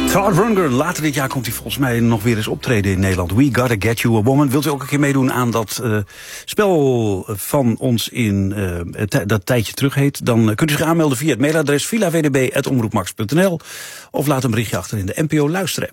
Todd Rundgren, later dit jaar komt hij volgens mij nog weer eens optreden in Nederland. We Gotta Get You a Woman. Wilt u ook een keer meedoen aan dat spel van ons in dat tijdje terug heet? Dan kunt u zich aanmelden via het mailadres villavdb@omroepmax.nl of laat een berichtje achter in de NPO Luisterapp.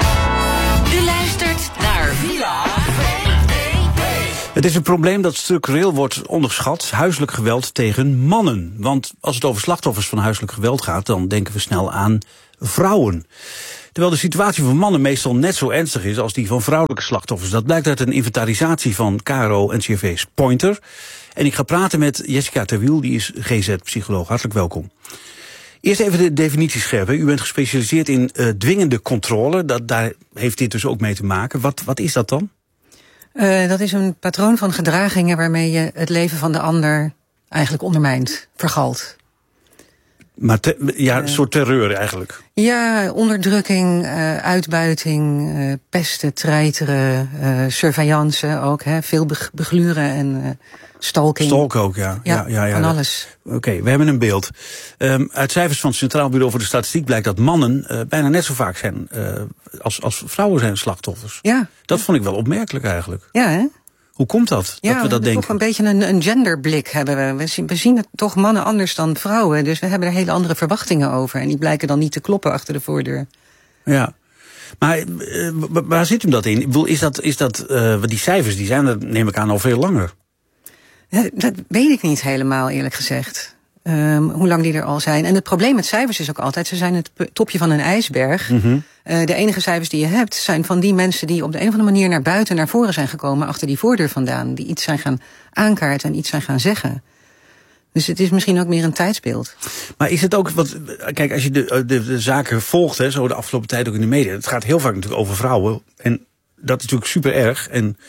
U luistert naar Villa VDB. Het is een probleem dat structureel wordt onderschat, huiselijk geweld tegen mannen. Want als het over slachtoffers van huiselijk geweld gaat, dan denken we snel aan vrouwen. Terwijl de situatie van mannen meestal net zo ernstig is als die van vrouwelijke slachtoffers. Dat blijkt uit een inventarisatie van KRO-NCRV's Pointer. En ik ga praten met Jessica Terwiel, die is GZ-psycholoog. Hartelijk welkom. Eerst even de definitie scherp. U bent gespecialiseerd in dwingende controle. Daar heeft dit dus ook mee te maken. Wat is dat dan? Dat is een patroon van gedragingen waarmee je het leven van de ander eigenlijk ondermijnt, vergalt. Maar een soort terreur eigenlijk. Ja, onderdrukking, uitbuiting, pesten, treiteren, surveillance ook. Veel begluren en stalking. Stalken ook, ja. Van alles. Oké, we hebben een beeld. Uit cijfers van het Centraal Bureau voor de Statistiek blijkt dat mannen bijna net zo vaak zijn als vrouwen zijn slachtoffers. Ja. Dat vond ik wel opmerkelijk eigenlijk. Ja, hè? Hoe komt dat? Ja, dat we dat denken? Toch een beetje een genderblik hebben we. We zien het toch mannen anders dan vrouwen. Dus we hebben er hele andere verwachtingen over. En die blijken dan niet te kloppen achter de voordeur. Ja. Maar waar zit hem dat in? Is dat die cijfers die zijn er, neem ik aan, al veel langer? Ja, dat weet ik niet helemaal, eerlijk gezegd. Hoe lang die er al zijn. En het probleem met cijfers is ook altijd, ze zijn het topje van een ijsberg. Mm-hmm. De enige cijfers die je hebt zijn van die mensen die op de een of andere manier naar buiten, naar voren zijn gekomen, achter die voordeur vandaan. Die iets zijn gaan aankaarten en iets zijn gaan zeggen. Dus het is misschien ook meer een tijdsbeeld. Maar is het ook, kijk, als je de zaken volgt, hè, zo de afgelopen tijd ook in de media, het gaat heel vaak natuurlijk over vrouwen. En dat is natuurlijk super erg.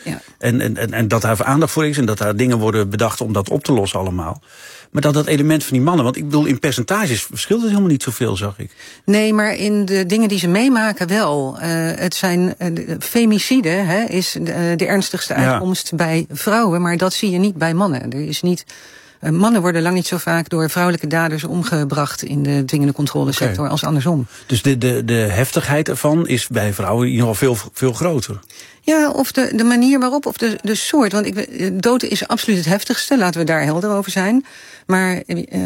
En dat daar aandacht voor is en dat daar dingen worden bedacht om dat op te lossen allemaal. Maar dat element van die mannen, want ik bedoel, in percentages verschilt het helemaal niet zoveel, zag ik. Nee, maar in de dingen die ze meemaken wel. Het zijn femicide, is de ernstigste uitkomst bij vrouwen, maar dat zie je niet bij mannen. Er is niet. Mannen worden lang niet zo vaak door vrouwelijke daders omgebracht in de dwingende controlesector als andersom. Dus de heftigheid ervan is bij vrouwen in ieder geval veel groter. Ja, of de manier waarop, of de soort. Want dood is absoluut het heftigste, laten we daar helder over zijn. Maar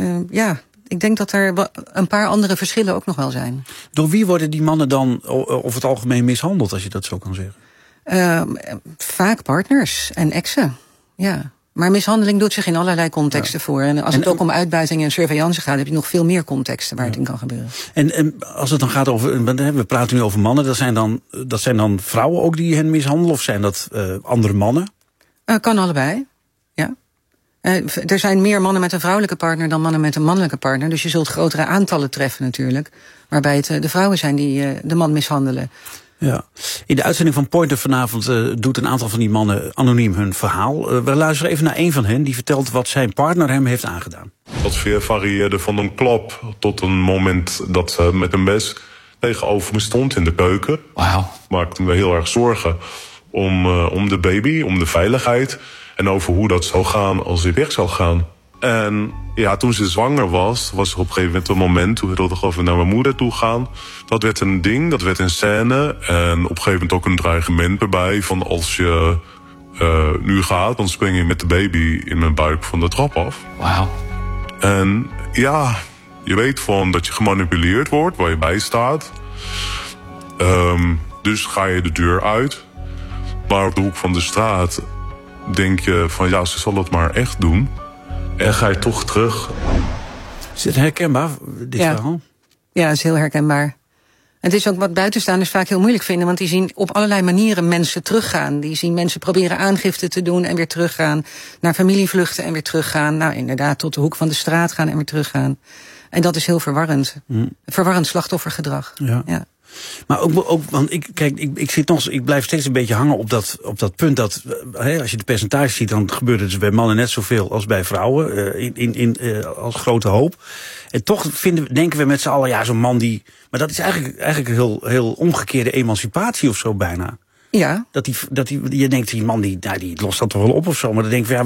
ik denk dat er een paar andere verschillen ook nog wel zijn. Door wie worden die mannen dan over het algemeen mishandeld, als je dat zo kan zeggen? Vaak partners en exen, ja. Maar mishandeling doet zich in allerlei contexten voor. En als het ook om uitbuiting en surveillance gaat, heb je nog veel meer contexten waar het in kan gebeuren. En als het dan gaat over, we praten nu over mannen, dat zijn dan vrouwen ook die hen mishandelen, of zijn dat andere mannen? Kan allebei, ja. Er zijn meer mannen met een vrouwelijke partner dan mannen met een mannelijke partner. Dus je zult grotere aantallen treffen natuurlijk. Waarbij het de vrouwen zijn die de man mishandelen. Ja. In de uitzending van Pointer vanavond doet een aantal van die mannen anoniem hun verhaal. We luisteren even naar een van hen die vertelt wat zijn partner hem heeft aangedaan. Dat varieerde van een klap tot een moment dat ze met een mes tegenover me stond in de keuken. Wauw. Maakte me heel erg zorgen om de baby, om de veiligheid en over hoe dat zou gaan als hij weg zou gaan. En ja, toen ze zwanger was er op een gegeven moment een moment, toen wilde ik over naar mijn moeder toe gaan. Dat werd een ding, dat werd een scène. En op een gegeven moment ook een dreigement erbij van als je nu gaat, dan spring je met de baby in mijn buik van de trap af. Wauw. En ja, je weet van dat je gemanipuleerd wordt, waar je bij staat. Dus ga je de deur uit. Maar op de hoek van de straat denk je van ja, ze zal het maar echt doen. En ga je toch terug. Is het herkenbaar, dit verhaal? Ja, het is heel herkenbaar. Het is ook wat buitenstaanders vaak heel moeilijk vinden, want die zien op allerlei manieren mensen teruggaan. Die zien mensen proberen aangifte te doen en weer teruggaan. Naar familievluchten en weer teruggaan. Nou, inderdaad, tot de hoek van de straat gaan en weer teruggaan. En dat is heel verwarrend. Verwarrend slachtoffergedrag. Ja. Maar ook want ik blijf steeds een beetje hangen op dat punt dat als je de percentages ziet, dan gebeurt het dus bij mannen net zoveel als bij vrouwen, als grote hoop. En toch denken we met z'n allen, ja, zo'n man die. Maar dat is eigenlijk heel omgekeerde emancipatie of zo bijna. Ja. Je denkt, die man die lost dat toch wel op of zo. Maar dan denk ik,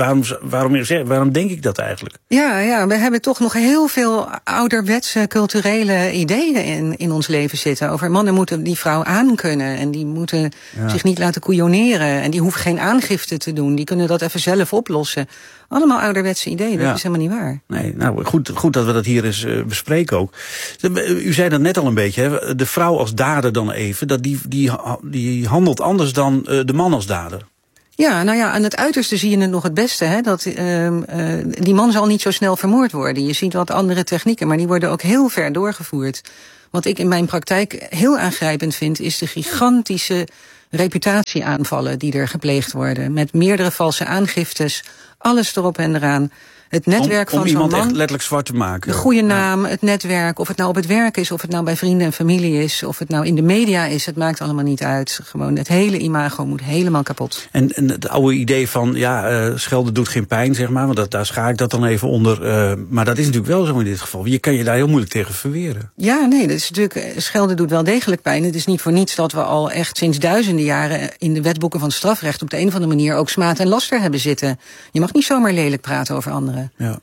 waarom denk ik dat eigenlijk? Ja, we hebben toch nog heel veel ouderwetse culturele ideeën in ons leven zitten. Over mannen moeten die vrouw aankunnen. En die moeten zich niet laten couilloneren. En die hoeven geen aangifte te doen. Die kunnen dat even zelf oplossen. Allemaal ouderwetse ideeën, dat is helemaal niet waar. Nee, nou goed dat we dat hier eens bespreken ook. U zei dat net al een beetje, hè? De vrouw als dader dan even, dat die handelt anders dan de man als dader. Ja, nou ja, aan het uiterste zie je het nog het beste. Hè? Dat die man zal niet zo snel vermoord worden. Je ziet wat andere technieken, maar die worden ook heel ver doorgevoerd. Wat ik in mijn praktijk heel aangrijpend vind, is de gigantische reputatieaanvallen die er gepleegd worden. Met meerdere valse aangiftes, alles erop en eraan. Het netwerk van zo'n man. Om iemand echt letterlijk zwart te maken. De goede naam, het netwerk, of het nou op het werk is, of het nou bij vrienden en familie is, of het nou in de media is, het maakt allemaal niet uit. Gewoon het hele imago moet helemaal kapot. En het oude idee van, schelden doet geen pijn, zeg maar, want daar schaar ik dat dan even onder. Maar dat is natuurlijk wel zo in dit geval. Je kan je daar heel moeilijk tegen verweren. Ja, nee, dat is natuurlijk, schelden doet wel degelijk pijn. Het is niet voor niets dat we al echt sinds duizenden jaren in de wetboeken van strafrecht op de een of andere manier ook smaad en laster hebben zitten. Je mag niet zomaar lelijk praten over anderen. Ja.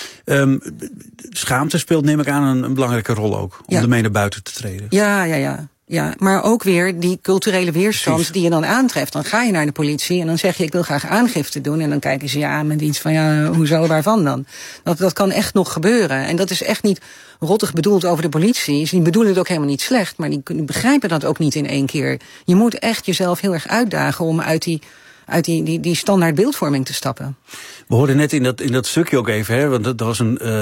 Schaamte speelt, neem ik aan, een belangrijke rol ook. Om ermee naar buiten te treden. Ja, maar ook weer die culturele weerstand Precies. die je dan aantreft. Dan ga je naar de politie en dan zeg je, ik wil graag aangifte doen. En dan kijken ze je aan met iets van, hoezo, waarvan dan? Dat kan echt nog gebeuren. En dat is echt niet rottig bedoeld over de politie. Die bedoelen het ook helemaal niet slecht, maar die begrijpen dat ook niet in één keer. Je moet echt jezelf heel erg uitdagen om uit die standaard beeldvorming te stappen. We hoorden net in dat stukje ook even, hè, want dat was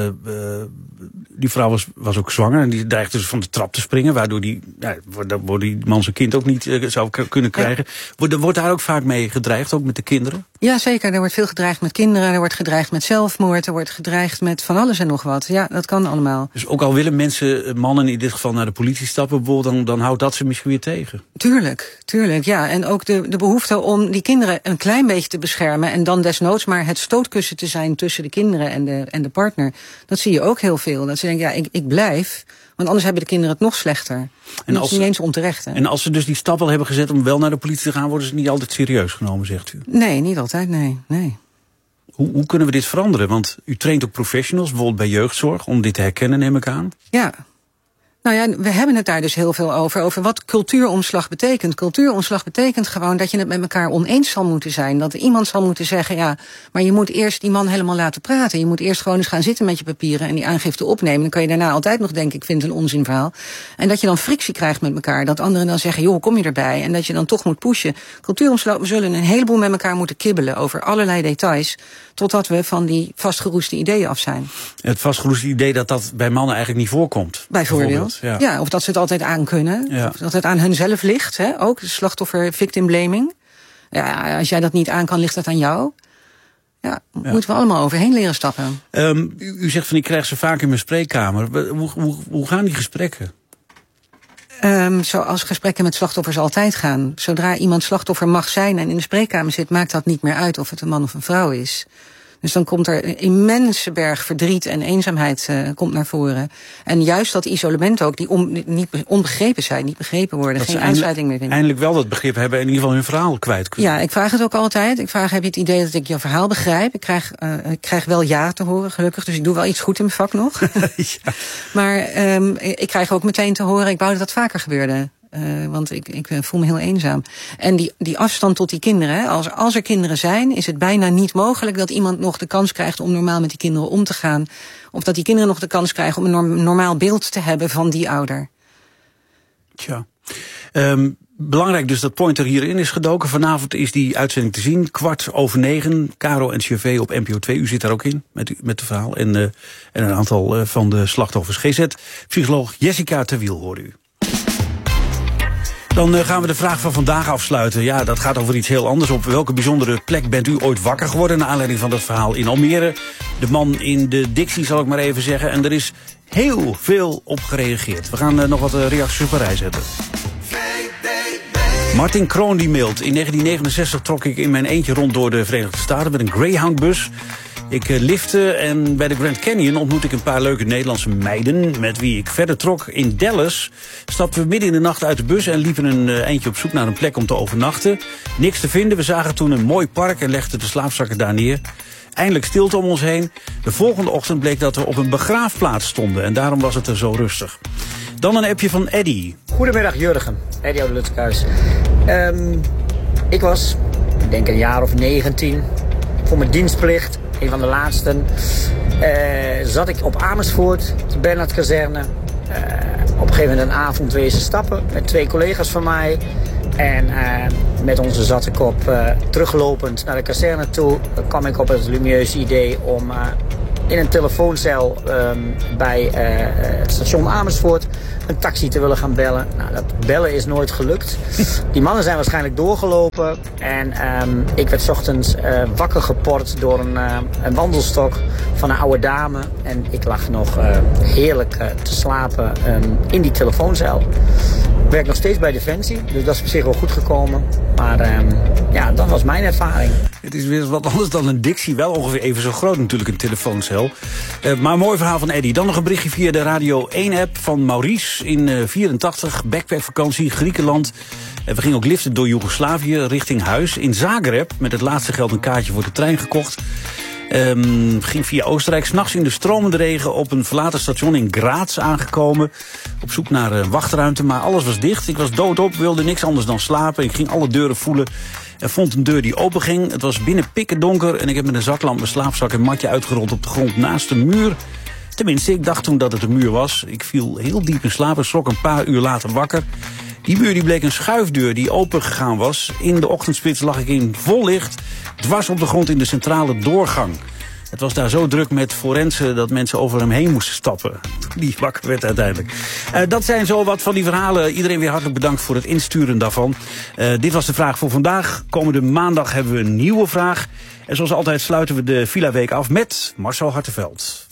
die vrouw was ook zwanger en die dreigde dus van de trap te springen, waardoor die man zijn kind ook niet zou kunnen krijgen. Ja. Wordt daar ook vaak mee gedreigd, ook met de kinderen? Ja, zeker. Er wordt veel gedreigd met kinderen, er wordt gedreigd met zelfmoord, er wordt gedreigd met van alles en nog wat. Ja, dat kan allemaal. Dus ook al willen mannen in dit geval naar de politie stappen bijvoorbeeld, dan houdt dat ze misschien weer tegen? Tuurlijk, ja. En ook de behoefte om die kinderen een klein beetje te beschermen en dan desnoods maar het stootkussen te zijn tussen de kinderen en de partner. Dat zie je ook heel veel. Dat ze denken, ik blijf, want anders hebben de kinderen het nog slechter. En dat is niet eens onterecht. Hè? En als ze dus die stap al hebben gezet om wel naar de politie te gaan, worden ze niet altijd serieus genomen, zegt u? Nee, niet altijd, nee. Hoe kunnen we dit veranderen? Want u traint ook professionals, bijvoorbeeld bij jeugdzorg, om dit te herkennen, neem ik aan. Ja. Nou ja, we hebben het daar dus heel veel over wat cultuuromslag betekent. Cultuuromslag betekent gewoon dat je het met elkaar oneens zal moeten zijn. Dat iemand zal moeten zeggen, maar je moet eerst die man helemaal laten praten. Je moet eerst gewoon eens gaan zitten met je papieren en die aangifte opnemen. Dan kan je daarna altijd nog denken, ik vind het een onzinverhaal. En dat je dan frictie krijgt met elkaar. Dat anderen dan zeggen, joh, kom je erbij? En dat je dan toch moet pushen. Cultuuromslag, we zullen een heleboel met elkaar moeten kibbelen over allerlei details, totdat we van die vastgeroeste ideeën af zijn. Het vastgeroeste idee dat bij mannen eigenlijk niet voorkomt. Bijvoorbeeld. Ja, of dat ze het altijd aan kunnen. Ja. Of dat het aan hunzelf ligt. Hè? Ook de slachtoffer-victim blaming. Ja, als jij dat niet aan kan, ligt dat aan jou. Ja, moeten we allemaal overheen leren stappen. U zegt van, ik krijg ze vaak in mijn spreekkamer. Hoe gaan die gesprekken? Zoals gesprekken met slachtoffers altijd gaan. Zodra iemand slachtoffer mag zijn en in de spreekkamer zit, maakt dat niet meer uit of het een man of een vrouw is. Dus dan komt er een immense berg verdriet en eenzaamheid komt naar voren. En juist dat isolement ook, die niet onbegrepen zijn, niet begrepen worden, dat geen aansluiting meer vinden. Eindelijk wel dat begrip hebben en in ieder geval hun verhaal kwijt kunnen. Ja, ik vraag het ook altijd. Ik vraag, heb je het idee dat ik jouw verhaal begrijp? Ik krijg wel ja te horen, gelukkig. Dus ik doe wel iets goed in mijn vak nog. Ja. Maar ik krijg ook meteen te horen, ik wou dat dat vaker gebeurde. Want ik voel me heel eenzaam. En die afstand tot die kinderen, hè, als er kinderen zijn, is het bijna niet mogelijk dat iemand nog de kans krijgt om normaal met die kinderen om te gaan. Of dat die kinderen nog de kans krijgen om een normaal beeld te hebben van die ouder. Tja. Belangrijk dus dat Pointer hierin is gedoken. Vanavond is die uitzending te zien, 9:15. Caro en CV op NPO 2. U zit daar ook in met het verhaal. En een aantal van de slachtoffers. GZ-psycholoog Jessica Terwiel hoorde u. Dan gaan we de vraag van vandaag afsluiten. Ja, dat gaat over iets heel anders. Op welke bijzondere plek bent u ooit wakker geworden naar aanleiding van dat verhaal in Almere? De man in de dictie, zal ik maar even zeggen. En er is heel veel op gereageerd. We gaan nog wat reacties op een rij zetten. Martin Kroon die mailt. In 1969 trok ik in mijn eentje rond door de Verenigde Staten met een Greyhound-bus. Ik lifte en bij de Grand Canyon ontmoette ik een paar leuke Nederlandse meiden met wie ik verder trok. In Dallas stapten we midden in de nacht uit de bus en liepen een eindje op zoek naar een plek om te overnachten. Niks te vinden, we zagen toen een mooi park en legden de slaapzakken daar neer. Eindelijk stilte om ons heen. De volgende ochtend bleek dat we op een begraafplaats stonden en daarom was het er zo rustig. Dan een appje van Eddy. Goedemiddag Jurgen, Eddy uit Lutskhuis. Ik was, ik denk een jaar of 19, voor mijn dienstplicht, een van de laatsten, zat ik op Amersfoort, de Bernhardkazerne. Op een gegeven moment een avond wezen stappen met 2 collega's van mij. En met onze zatte kop teruglopend naar de kazerne toe kwam ik op het lumieuze idee om in een telefooncel bij het station Amersfoort een taxi te willen gaan bellen. Nou, dat bellen is nooit gelukt. Die mannen zijn waarschijnlijk doorgelopen en ik werd 's ochtends wakker gepord door een wandelstok van een oude dame. En ik lag nog heerlijk te slapen in die telefooncel. Ik werk nog steeds bij Defensie, dus dat is op zich wel goed gekomen. Maar ja, dat was mijn ervaring. Het is weer wat anders dan een Dixie. Wel ongeveer even zo groot natuurlijk, een telefooncel. Maar een mooi verhaal van Eddy. Dan nog een berichtje via de Radio 1-app van Maurice in 84. Backpackvakantie, Griekenland. We gingen ook liften door Joegoslavië richting huis. In Zagreb, met het laatste geld een kaartje voor de trein gekocht. Ging via Oostenrijk, 's nachts in de stromende regen op een verlaten station in Graz aangekomen. Op zoek naar een wachtruimte, maar alles was dicht. Ik was doodop, wilde niks anders dan slapen. Ik ging alle deuren voelen en vond een deur die openging. Het was binnen pikken donker en ik heb met een zaklamp mijn slaapzak en matje uitgerold op de grond naast de muur. Tenminste, ik dacht toen dat het een muur was. Ik viel heel diep in slaap en schrok een paar uur later wakker. Die muur die bleek een schuifdeur die open gegaan was. In de ochtendspits lag ik in vol licht, dwars op de grond in de centrale doorgang. Het was daar zo druk met forensen dat mensen over hem heen moesten stappen. Die wakker werd uiteindelijk. Dat zijn zo wat van die verhalen. Iedereen weer hartelijk bedankt voor het insturen daarvan. Dit was de vraag voor vandaag. Komende maandag hebben we een nieuwe vraag. En zoals altijd sluiten we de Villa Week af met Marcel Hartenveld.